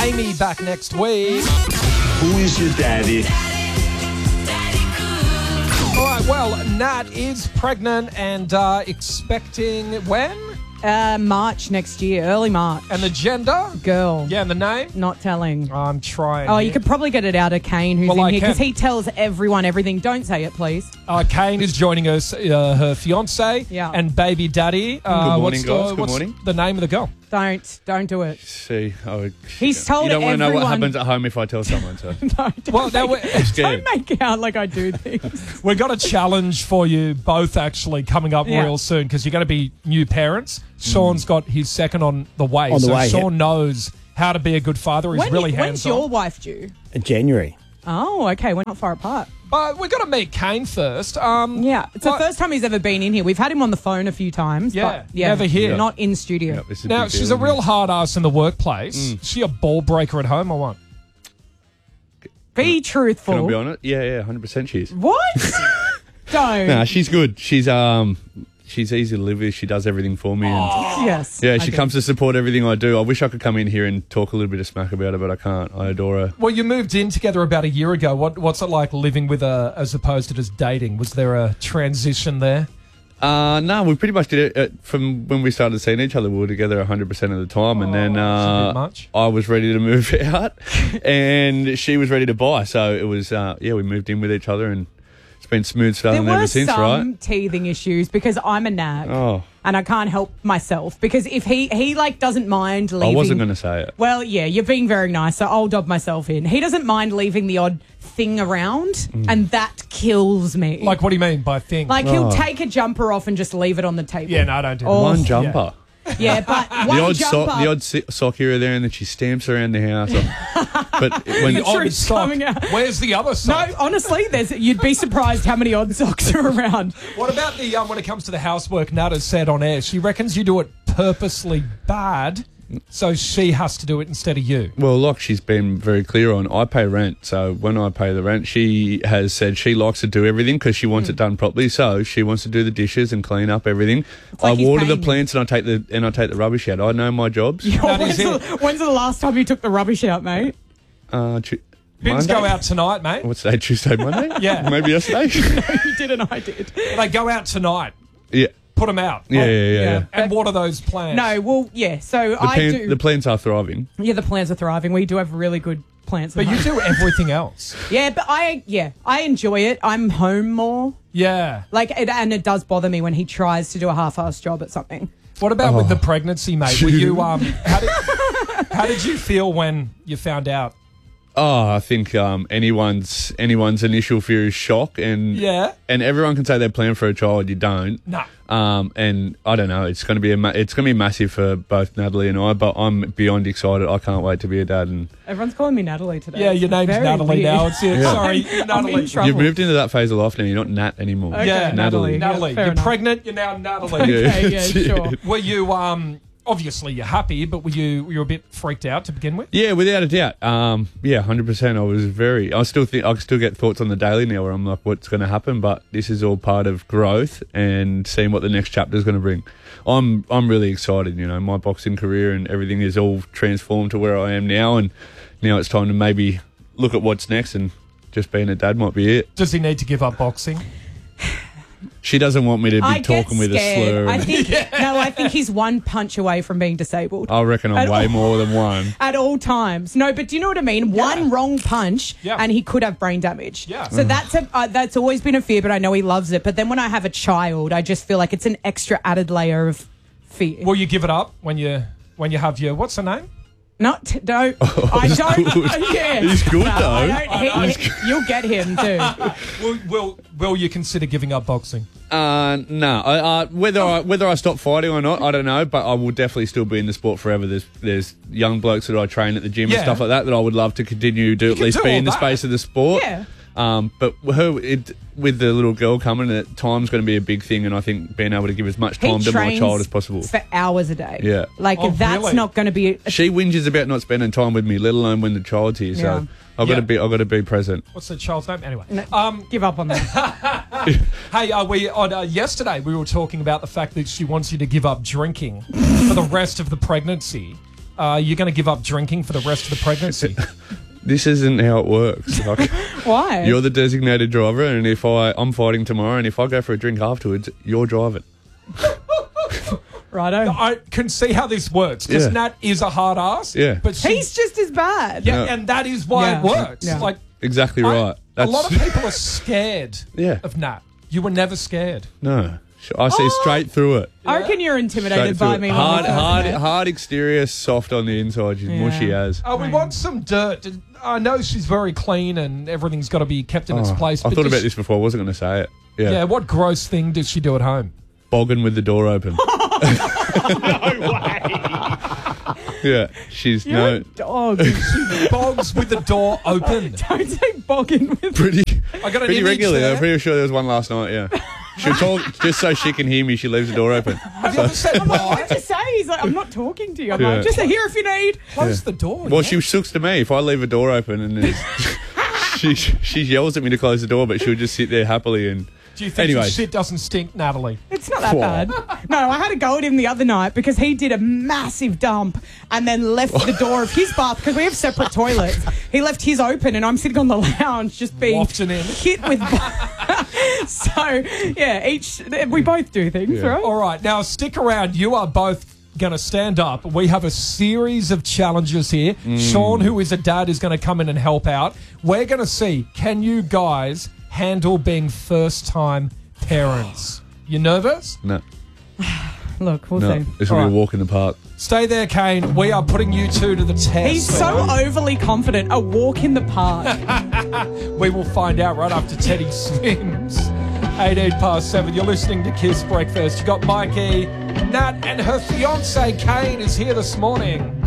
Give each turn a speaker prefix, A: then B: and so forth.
A: Amy back next week.
B: Who is your daddy?
A: All right, well, Nat is pregnant and expecting when?
C: March next year, early March.
A: And the gender?
C: Girl.
A: Yeah, and the name?
C: Not telling.
A: I'm trying.
C: Oh, you could probably get it out of Kane, who's
A: Well, I
C: in here, because
A: can.
C: he tells everyone everything. Don't say it, please.
A: Kane is joining us, her fiance
C: Yeah.
A: and baby daddy.
D: Good morning,
A: what's
D: guys. Good
A: what's
D: morning.
A: the name of the girl?
C: Don't do it.
D: See,
C: He's told
D: you don't want to know what
C: everyone-
D: happens at home if I tell someone. So
C: No,
A: Well, now
C: don't
D: scared.
C: make it out like I do things.
A: we've got a challenge for you both actually coming up
C: Yeah.
A: real soon because you're going to be new parents. Sean's got his second on the way.
E: On the
A: so
E: way,
A: Sean knows how to be a good father. He's really
C: when's
A: hands-on.
C: your wife due?
E: January.
C: Oh, okay. We're not far apart.
A: But we've got to meet Kane first.
C: Yeah, it's the
A: but-
C: first time he's ever been in here. We've had him on the phone a few times.
A: Yeah,
C: but
A: never here.
C: Not in studio.
D: Yep, this is
A: Now,
D: big
A: she's
D: deal,
A: a real
D: isn't
A: hard ass in the workplace. Is she a ball breaker at home or what?
C: Be
D: it?
C: truthful.
D: Can I be honest? Yeah, 100% she is.
C: What? Don't.
D: Nah, she's good. She's easy to live with. She does everything for me. And
C: Yes.
D: yeah, she
C: Okay.
D: comes to support everything I do. I wish I could come in here and talk a little bit of smack about her, but I can't. I adore her.
A: Well, you moved in together about a year ago. What's it like living with her as opposed to just dating? Was there a transition there?
D: No, we pretty much did it from when we started seeing each other. We were together 100% of the time, and then
A: it's a bit much.
D: I was ready to move out, and she was ready to buy. So it was, we moved in with each other, and it's been smooth
C: There
D: sailing
C: were
D: ever since,
C: some
D: right?
C: teething issues because I'm a nag.
D: Oh.
C: And I can't help myself because if he like doesn't mind leaving.
D: I wasn't going to say it.
C: Well, yeah, you're being very nice, so I'll dob myself in. He doesn't mind leaving the odd thing around, and that kills me.
A: Like, what do you mean by thing?
C: Like he'll take a jumper off and just leave it on the table.
A: yeah, no, I don't do
C: Oh,
A: that.
D: One jumper.
C: Yeah, but one
D: The odd
C: jumper.
D: sock, the odd sock here or there, and then she stamps around the house. But when
C: The
A: Odd
C: truth's
A: sock.
C: coming out.
A: Where's the other
C: No,
A: sock?
C: honestly, you'd be surprised how many odd socks are around.
A: What about the when it comes to the housework? Nada said on air, she reckons you do it purposely bad, so she has to do it instead of you.
D: Well, like she's been very clear on, I pay rent. So when I pay the rent, she has said she likes to do everything because she wants it done properly. So she wants to do the dishes and clean up everything.
C: like
D: I
C: he's
D: water the
C: paying you.
D: plants and I take the rubbish out. I know my jobs.
A: That is
C: When's the last time you took the rubbish out, mate?
A: Bins
D: Monday?
A: go out tonight, mate.
D: What's today? Tuesday, Monday?
A: Yeah.
D: Maybe yesterday.
C: You did and I did.
A: They go out tonight.
D: yeah.
A: Put them out.
D: Yeah.
A: And what are those plans?
C: No, well, yeah. So
D: The plants are thriving.
C: Yeah, the plants are thriving. We do have really good plants.
A: But
C: at
A: you
C: home.
A: do everything else.
C: Yeah, but I enjoy it. I'm home more.
A: Yeah.
C: And it does bother me when he tries to do a half-assed job at something.
A: What about with the pregnancy, mate? Were you how did you feel when you found out?
D: Oh, I think anyone's initial fear is shock, and
A: Yeah.
D: and everyone can say they plan for a child. You don't.
A: No.
D: And I don't know. It's going to be massive for both Natalie and I. But I'm beyond excited. I can't wait to be a dad. And
C: Everyone's calling me Natalie today.
A: Yeah, your name's
C: Very
A: Natalie
C: weird.
A: now. It's sorry,
C: I'm
A: Natalie.
C: in trouble.
D: you've moved into that phase of life now. You're not Nat anymore.
C: Okay,
A: Yeah,
C: Natalie.
A: Natalie,
C: Yeah, fair
A: you're
C: enough.
A: pregnant. You're now Natalie.
C: Okay, yeah,
D: That's
C: sure.
D: it.
A: Were you obviously you're happy, but were you a bit freaked out to begin with?
D: Yeah, without a doubt. 100%. I still think I still get thoughts on the daily now where I'm like, what's going to happen? But this is all part of growth and seeing what the next chapter is going to bring. I'm really excited. You know, my boxing career and everything is all transformed to where I am now, and now it's time to maybe look at what's next, and just being a dad might be it.
A: Does he need to give up boxing?
D: She doesn't want me to be
C: I get
D: talking with a
C: scared.
D: slur.
C: I think he's one punch away from being disabled.
D: I reckon I'm
C: At
D: way
C: all-
D: more than one.
C: At all times. No, but do you know what I mean? One wrong punch
A: Yeah.
C: and he could have brain damage.
A: Yeah.
C: So that's always been a fear, but I know he loves it. But then when I have a child, I just feel like it's an extra added layer of fear.
A: Will you give it up when you have your what's her name?
C: I don't.
D: good.
C: Yeah.
D: He's good,
C: No,
D: though.
C: I don't, you'll get him too.
A: Will you consider giving up boxing?
D: No. Whether I stop fighting or not, I don't know. But I will definitely still be in the sport forever. There's young blokes that I train at the gym
A: Yeah.
D: and stuff like that I would love to continue to at
A: can
D: least
A: do
D: be
A: all
D: in the
A: that.
D: space of the sport.
C: Yeah.
D: But with the little girl coming, time's going to be a big thing, and I think being able to give as much
C: He
D: time to my
C: trains
D: child as possible.
C: for hours a day.
D: Yeah.
C: Like
A: Oh,
C: that's
A: really?
C: not going to be.
D: She whinges about not spending time with me, let alone when the child's here.
C: Yeah.
D: So I've got to be present.
A: What's the child's name? Anyway.
C: Give up on that.
A: Hey, yesterday we were talking about the fact that she wants you to give up drinking for the rest of the pregnancy. you're going to give up drinking for the rest of the pregnancy.
D: This isn't how it works. Like,
C: Why?
D: you're the designated driver, and if I'm fighting tomorrow, and if I go for a drink afterwards, you're driving.
C: Righto.
A: I can see how this works because
D: Yeah.
A: Nat is a hard ass.
D: Yeah.
A: But
C: He's just as bad.
A: yeah,
D: No.
A: and that is why
C: Yeah.
A: it works.
C: Yeah.
A: Like
D: Exactly right.
A: a lot of people are scared
D: Yeah.
A: of Nat. You were never scared.
D: No. I see straight through it.
C: I reckon you're intimidated by
D: Straight
C: me.
D: through it.
C: when we
D: Hard,
C: first
D: hard,
C: met.
D: hard exterior, soft on the inside. She's
C: Yeah.
D: mushy as.
A: We want some dirt. I know she's very clean and everything's got to be kept in its place.
D: I
A: but
D: thought
A: does
D: about
A: she-
D: this before. I wasn't going to say it. Yeah.
A: Yeah, what gross thing does she do at home?
D: Bogging with the door open. Yeah. She's
C: You're a dog.
A: Bogs with the door open.
C: Don't say bogging with
D: pretty
A: I got an
D: pretty
A: image
D: regularly.
A: there.
D: I'm pretty sure there was one last night. Yeah. She'll talk just so she can hear me. She leaves the door open.
A: Have you ever said
C: What
A: why?
C: did you say? He's like, I'm not talking to you. I'm
D: Yeah.
C: like, just here if you need.
A: Close the door.
D: Well,
A: yeah?
D: she sooks to me if I leave a door open, and then she yells at me to close the door, but she'll just sit there happily and.
A: Do you think
D: Anyways.
A: your shit doesn't stink, Natalie?
C: It's not that
D: Whoa.
C: bad. No, I had a go at him the other night because he did a massive dump and then left the door of his bath because we have separate toilets. He left his open and I'm sitting on the lounge just being
A: Wafting in.
C: hit with. So yeah, we both do things,
D: Yeah.
C: right?
A: All right, now stick around. You are both going to stand up. We have a series of challenges here. Sean, who is a dad, is going to come in and help out. We're going to see, can you guys handle being first-time parents? You nervous?
D: No,
C: Look, we'll
D: no.
C: see.
D: This will be
A: All
D: a
A: right.
D: walk in the park.
A: Stay there, Kane. We are putting you two to the test.
C: He's so overly confident. A walk in the park.
A: We will find out right after Teddy swims. 7:18. You're listening to Kiss Breakfast. You got Mikey, Nat, and her fiance Kane is here this morning.